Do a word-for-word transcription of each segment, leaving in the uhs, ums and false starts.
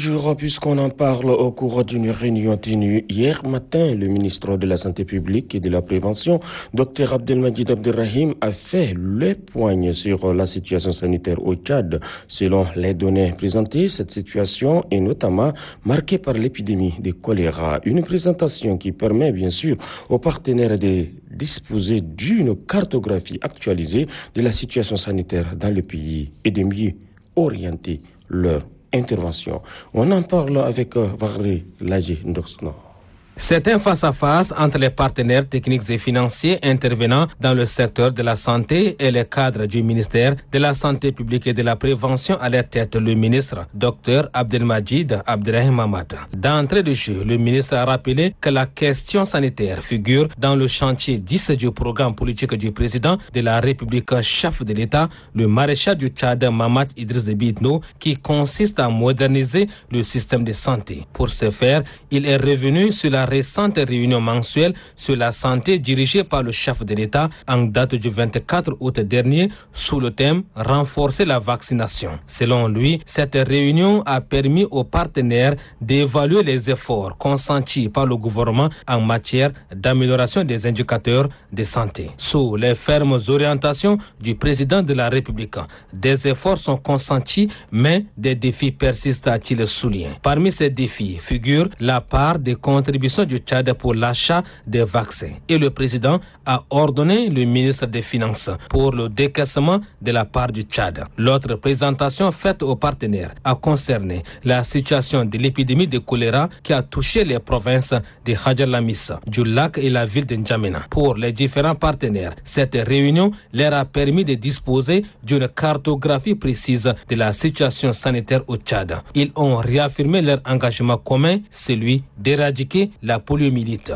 jour, puisqu'on en parle au cours d'une réunion tenue hier matin, le ministre de la Santé publique et de la Prévention, Dr Abdelmadjid Abderrahim, a fait le point sur la situation sanitaire au Tchad. Selon les données présentées, cette situation est notamment marquée par l'épidémie de choléra. Une présentation qui permet bien sûr aux partenaires de disposer d'une cartographie actualisée de la situation sanitaire dans le pays et de mieux orienter leur intervention. On en parle avec Varé Lagé Ndoxno. C'est un face-à-face entre les partenaires techniques et financiers intervenant dans le secteur de la santé et les cadres du ministère de la Santé publique et de la Prévention à la tête le ministre Dr Abdelmadjid Abderrahim Mamad. D'entrée de jeu, le ministre a rappelé que la question sanitaire figure dans le chantier dix du programme politique du président de la République, chef de l'État, le maréchal du Tchad Mamad Idriss Déby Itno, qui consiste à moderniser le système de santé. Pour ce faire, il est revenu sur la récente réunion mensuelle sur la santé dirigée par le chef de l'État en date du vingt-quatre août dernier sous le thème « Renforcer la vaccination ». Selon lui, cette réunion a permis aux partenaires d'évaluer les efforts consentis par le gouvernement en matière d'amélioration des indicateurs de santé. Sous les fermes orientations du président de la République, des efforts sont consentis, mais des défis persistent, a-t-il souligné. Parmi ces défis figure la part des contributions du Tchad pour l'achat des vaccins. Et le président a ordonné le ministre des Finances pour le décaissement de la part du Tchad. L'autre présentation faite aux partenaires a concerné la situation de l'épidémie de choléra qui a touché les provinces de Hadjalamis, du Lac et la ville de N'Djamena. Pour les différents partenaires, cette réunion leur a permis de disposer d'une cartographie précise de la situation sanitaire au Tchad. Ils ont réaffirmé leur engagement commun, celui d'éradiquer la poliomyélite.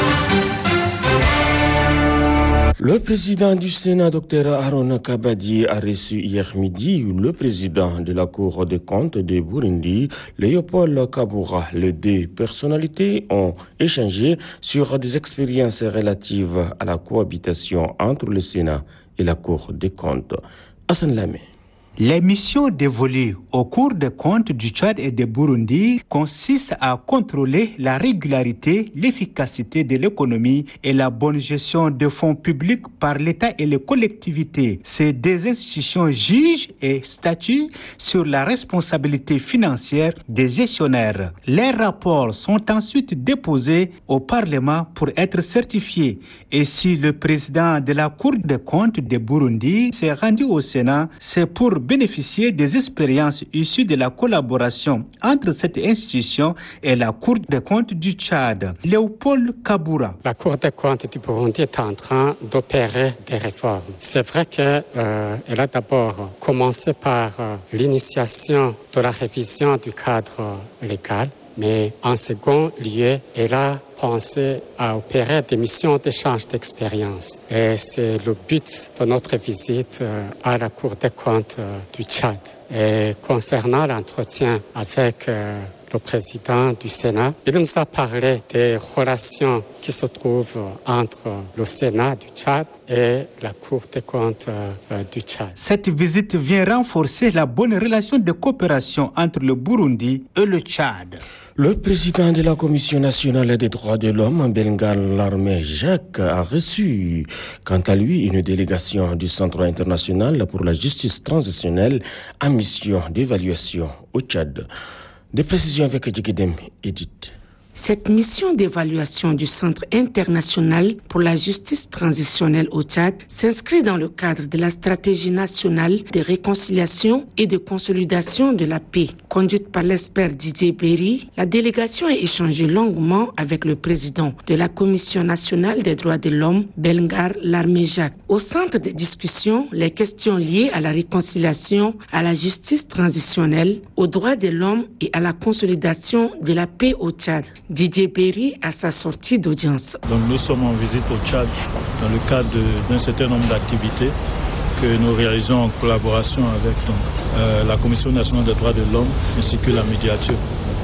Le président du Sénat, Dr Harouna Kabadi, a reçu hier midi le président de la Cour des comptes de Burundi, Léopold Kabura. Les deux personnalités ont échangé sur des expériences relatives à la cohabitation entre le Sénat et la Cour des comptes. Hassan Lamé. Les missions dévolues au Cour des comptes du Tchad et de Burundi consistent à contrôler la régularité, l'efficacité de l'économie et la bonne gestion des fonds publics par l'État et les collectivités. Ces deux institutions jugent et statuent sur la responsabilité financière des gestionnaires. Les rapports sont ensuite déposés au Parlement pour être certifiés. Et si le président de la Cour des comptes de Burundi s'est rendu au Sénat, c'est pour bénéficier des expériences issues de la collaboration entre cette institution et la Cour des comptes du Tchad. Léopold Kabura. La Cour des comptes du Burundi est en train d'opérer des réformes. C'est vrai qu'elle euh, a d'abord commencé par euh, l'initiation de la révision du cadre légal, mais en second lieu, elle a pensé à opérer des missions d'échange d'expérience. Et c'est le but de notre visite à la Cour des comptes du Tchad. Et concernant l'entretien avec le président du Sénat, il nous a parlé des relations qui se trouvent entre le Sénat du Tchad et la Cour des comptes du Tchad. Cette visite vient renforcer la bonne relation de coopération entre le Burundi et le Tchad. Le président de la Commission nationale des droits de l'homme, Belngar Larmé Jacques, a reçu, quant à lui, une délégation du Centre international pour la justice transitionnelle en mission d'évaluation au Tchad. Des précisions avec Djigedem Edith. Cette mission d'évaluation du Centre international pour la justice transitionnelle au Tchad s'inscrit dans le cadre de la stratégie nationale de réconciliation et de consolidation de la paix. Conduite par l'expert Didier Berry, la délégation a échangé longuement avec le président de la Commission nationale des droits de l'homme, Belngar Larmé Jacques. Au centre des discussions, les questions liées à la réconciliation, à la justice transitionnelle, aux droits de l'homme et à la consolidation de la paix au Tchad. Didier Berry à sa sortie d'audience. Donc nous sommes en visite au Tchad dans le cadre d'un certain nombre d'activités que nous réalisons en collaboration avec donc, euh, la Commission nationale des droits de l'homme ainsi que la médiature.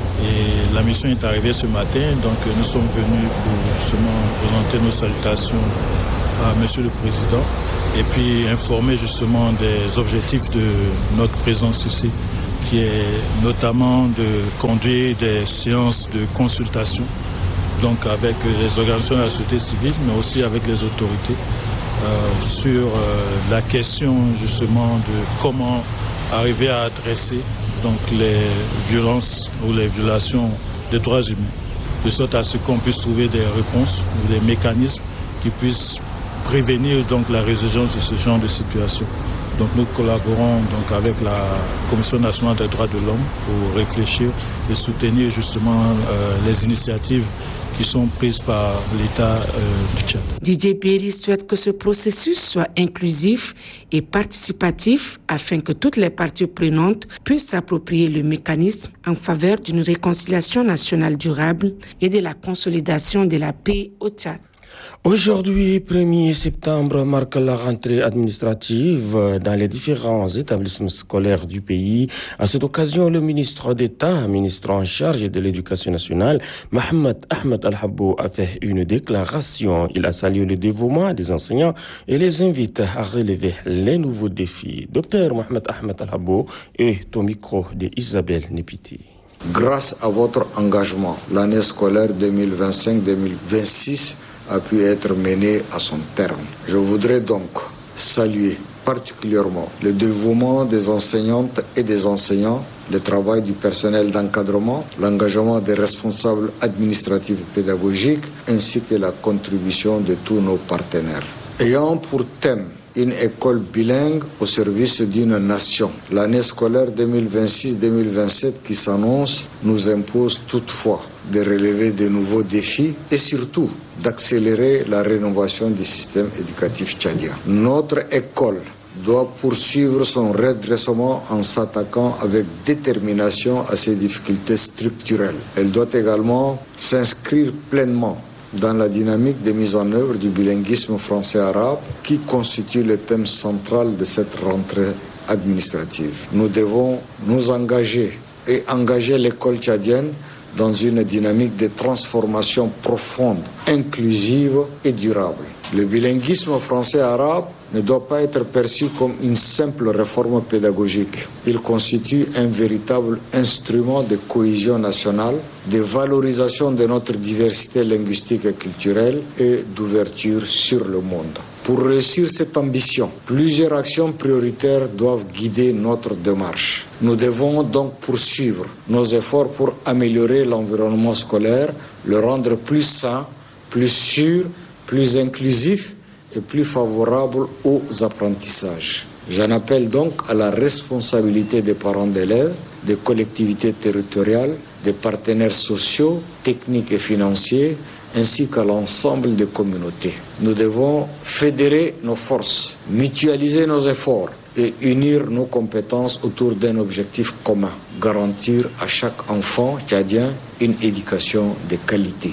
Et la mission est arrivée ce matin, donc nous sommes venus pour justement présenter nos salutations à Monsieur le Président et puis informer justement des objectifs de notre présence ici, qui est notamment de conduire des séances de consultation, donc avec les organisations de la société civile, mais aussi avec les autorités, euh, sur euh, la question justement de comment arriver à adresser donc les violences ou les violations des droits humains, de sorte à ce qu'on puisse trouver des réponses ou des mécanismes qui puissent prévenir donc la résurgence de ce genre de situation. Donc nous collaborons donc avec la Commission nationale des droits de l'homme pour réfléchir et soutenir justement euh, les initiatives qui sont prises par l'État euh, du Tchad. Didier Berry souhaite que ce processus soit inclusif et participatif afin que toutes les parties prenantes puissent s'approprier le mécanisme en faveur d'une réconciliation nationale durable et de la consolidation de la paix au Tchad. Aujourd'hui, premier septembre, marque la rentrée administrative dans les différents établissements scolaires du pays. À cette occasion, le ministre d'État, ministre en charge de l'Éducation nationale, Mohamed Ahmed Al-Habbo, a fait une déclaration. Il a salué le dévouement des enseignants et les invite à relever les nouveaux défis. Docteur Mohamed Ahmed Al-Habbo est au micro de Isabelle Nepiti. Grâce à votre engagement, l'année scolaire deux mille vingt-cinq deux mille vingt-six a pu être menée à son terme. Je voudrais donc saluer particulièrement le dévouement des enseignantes et des enseignants, le travail du personnel d'encadrement, l'engagement des responsables administratifs et pédagogiques, ainsi que la contribution de tous nos partenaires. Ayant pour thème une école bilingue au service d'une nation, l'année scolaire deux mille vingt-six deux mille vingt-sept qui s'annonce nous impose toutefois de relever de nouveaux défis et surtout d'accélérer la rénovation du système éducatif tchadien. Notre école doit poursuivre son redressement en s'attaquant avec détermination à ces difficultés structurelles. Elle doit également s'inscrire pleinement dans la dynamique de mise en œuvre du bilinguisme français-arabe qui constitue le thème central de cette rentrée administrative. Nous devons nous engager et engager l'école tchadienne dans une dynamique de transformation profonde, inclusive et durable. Le bilinguisme français-arabe ne doit pas être perçu comme une simple réforme pédagogique. Il constitue un véritable instrument de cohésion nationale, de valorisation de notre diversité linguistique et culturelle et d'ouverture sur le monde. Pour réussir cette ambition, plusieurs actions prioritaires doivent guider notre démarche. Nous devons donc poursuivre nos efforts pour améliorer l'environnement scolaire, le rendre plus sain, plus sûr, plus inclusif et plus favorable aux apprentissages. J'en appelle donc à la responsabilité des parents d'élèves, des collectivités territoriales, des partenaires sociaux, techniques et financiers, ainsi qu'à l'ensemble des communautés. Nous devons fédérer nos forces, mutualiser nos efforts et unir nos compétences autour d'un objectif commun, garantir à chaque enfant tchadien une éducation de qualité.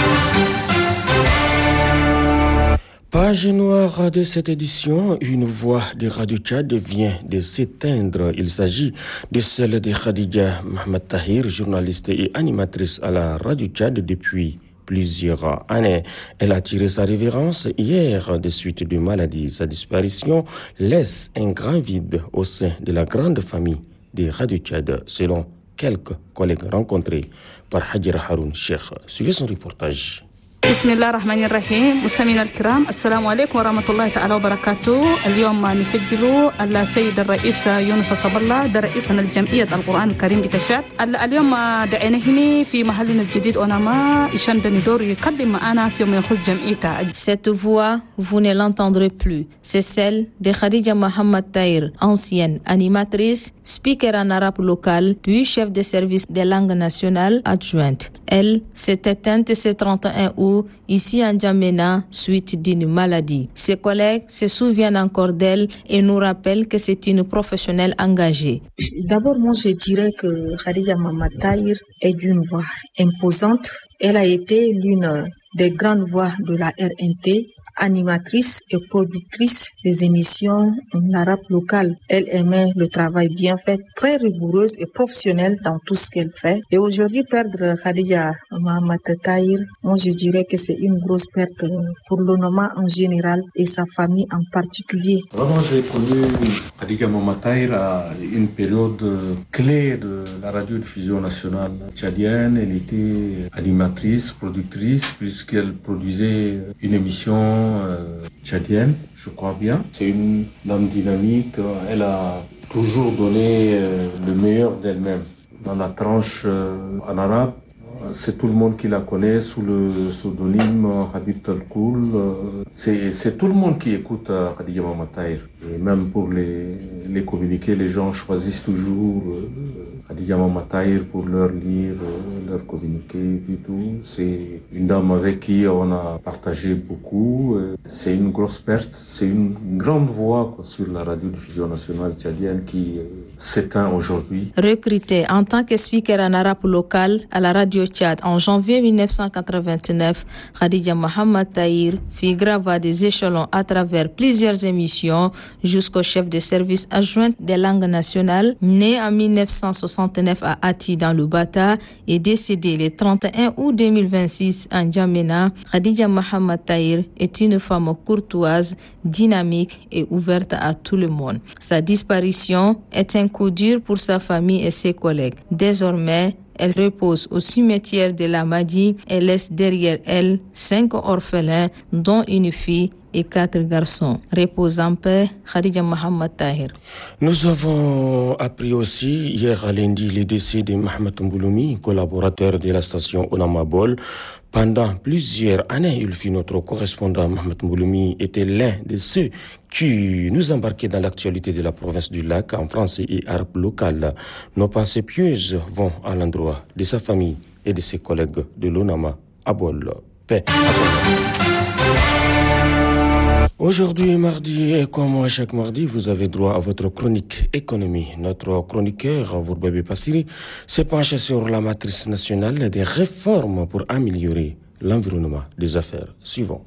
Page noire de cette édition, une voix de Radio Tchad vient de s'éteindre. Il s'agit de celle de Khadija Mohamed Tahir, journaliste et animatrice à la Radio Tchad depuis plusieurs années. Elle a tiré sa révérence hier de suite de maladie. Sa disparition laisse un grand vide au sein de la grande famille de Radio Tchad, selon quelques collègues rencontrés par Hadjira Haroun Cheikh. Suivez son reportage. بسم الله الرحمن الرحيم. مستمعينا الكرام، السلام عليكم ورحمة الله تعالى وبركاته. اليوم نسجل السيد الرئيس يونس صبرلا ده رئيسنا الجمعية القرآن الكريم بتشاد. اليوم دعينا هنا في محلنا الجديد ونما يشندني دور يقدم معنا في يوم يخص جمعيته. Cette voix, vous ne l'entendrez plus. C'est celle de Khadija Mohamed Tahir, ancienne animatrice, speaker en arabe local, puis chef de service des langues nationales adjointe. Elle s'est éteinte ce trente et un août ici en Djamena suite d'une maladie. Ses collègues se souviennent encore d'elle et nous rappellent que c'est une professionnelle engagée. D'abord, moi je dirais que Khadija Mohamed Tahir est d'une voix imposante. Elle a été l'une des grandes voix de la R N T animatrice et productrice des émissions en arabe local. Elle aimait le travail bien fait, très rigoureuse et professionnelle dans tout ce qu'elle fait. Et aujourd'hui, perdre Khadija Mohamed Tahir, moi je dirais que c'est une grosse perte pour l'Onoma en général et sa famille en particulier. Vraiment, j'ai connu Khadija Mohamed Tahir à une période clé de la radiodiffusion nationale tchadienne. Elle était animatrice, productrice, puisqu'elle produisait une émission euh, tchadienne, je crois bien. C'est une dame dynamique. Elle a toujours donné euh, le meilleur d'elle-même. Dans la tranche euh, en arabe, c'est tout le monde qui la connaît sous le pseudonyme Habib Talkoul. C'est, c'est tout le monde qui écoute Khadija Mohamed Tahir. Et même pour les, les communiquer, les gens choisissent toujours Khadija Mohamed Tahir pour leur lire, leur communiquer et tout. C'est une dame avec qui on a partagé beaucoup. C'est une grosse perte. C'est une grande voix quoi, sur la radiodiffusion nationale tchadienne qui s'éteint aujourd'hui. Recrutée en tant que speaker en arabe local à la radio Tchad en janvier dix-neuf cent quatre-vingt-neuf, Khadija Mohamed Tahir fit graver des échelons à travers plusieurs émissions jusqu'au chef de service adjoint des langues nationales, né en dix-neuf cent soixante-neuf à Ati dans le Bata et décédé le trente et un août deux mille vingt-six en Djamena. Khadija Mohamed Tahir est une femme courtoise, dynamique et ouverte à tout le monde. Sa disparition est un coup dur pour sa famille et ses collègues. Désormais, elle repose au cimetière de la Madi et laisse derrière elle cinq orphelins, dont une fille et quatre garçons. Repose en paix, Khadija Mohamed Tahir. Nous avons appris aussi hier à lundi le décès de Mohamed Mbouloumi, collaborateur de la station Onamabol. Pendant plusieurs années, il fut notre correspondant. Mohamed Mbouloumi était l'un de ceux qui nous embarquaient dans l'actualité de la province du Lac en français et arabe local. Nos pensées pieuses vont à l'endroit de sa famille et de ses collègues de l'Onama Abol. Paix à son nom. Aujourd'hui, mardi, et comme chaque mardi, vous avez droit à votre chronique économie. Notre chroniqueur, Vourbébé Passiri, se penche sur la matrice nationale des réformes pour améliorer l'environnement des affaires. Suivons.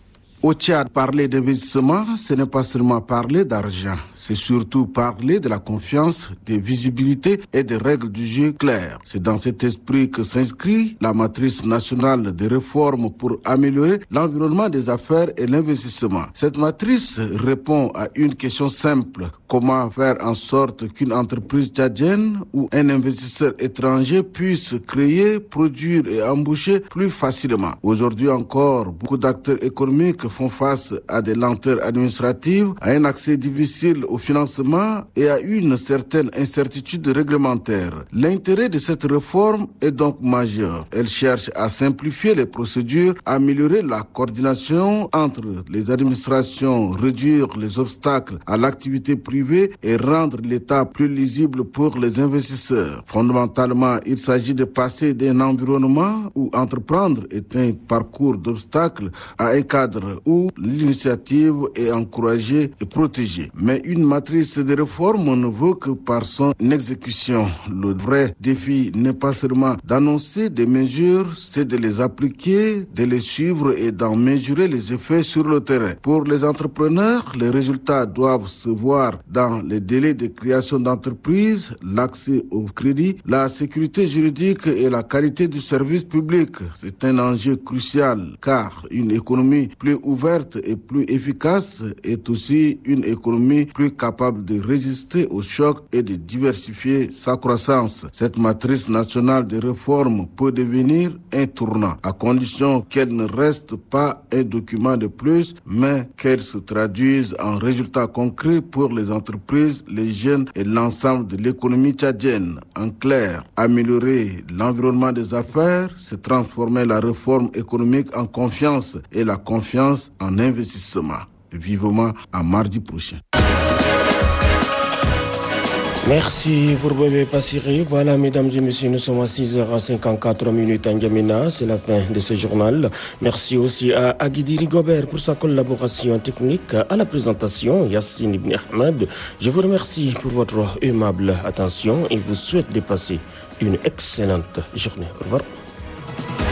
Au Tchad, parler d'investissement, ce n'est pas seulement parler d'argent, c'est surtout parler de la confiance, de visibilité et des règles du jeu claires. C'est dans cet esprit que s'inscrit la matrice nationale des réformes pour améliorer l'environnement des affaires et l'investissement. Cette matrice répond à une question simple. Comment faire en sorte qu'une entreprise tchadienne ou un investisseur étranger puisse créer, produire et embaucher plus facilement? Aujourd'hui encore, beaucoup d'acteurs économiques font face à des lenteurs administratives, à un accès difficile au financement et à une certaine incertitude réglementaire. L'intérêt de cette réforme est donc majeur. Elle cherche à simplifier les procédures, améliorer la coordination entre les administrations, réduire les obstacles à l'activité privée et rendre l'État plus lisible pour les investisseurs. Fondamentalement, il s'agit de passer d'un environnement où entreprendre est un parcours d'obstacles à un cadre où l'initiative est encouragée et protégée. Mais une matrice de réforme ne vaut que par son exécution. Le vrai défi n'est pas seulement d'annoncer des mesures, c'est de les appliquer, de les suivre et d'en mesurer les effets sur le terrain. Pour les entrepreneurs, les résultats doivent se voir dans les délais de création d'entreprise, l'accès au crédit, la sécurité juridique et la qualité du service public. C'est un enjeu crucial car une économie plus ouverte et plus efficace est aussi une économie plus capable de résister aux chocs et de diversifier sa croissance. Cette matrice nationale de réforme peut devenir un tournant, à condition qu'elle ne reste pas un document de plus, mais qu'elle se traduise en résultats concrets pour les entreprises, les jeunes et l'ensemble de l'économie tchadienne. En clair, améliorer l'environnement des affaires, c'est transformer la réforme économique en confiance et la confiance en investissement. Vivement à mardi prochain. Merci Vourbébé Passiri. Voilà, mesdames et messieurs, nous sommes à six heures cinquante-quatre minutes en Djamena. C'est la fin de ce journal. Merci aussi à Aguidi Rigobert pour sa collaboration technique. À la présentation, Yassine Ibn Ahmed. Je vous remercie pour votre aimable attention et vous souhaite de passer une excellente journée. Au revoir.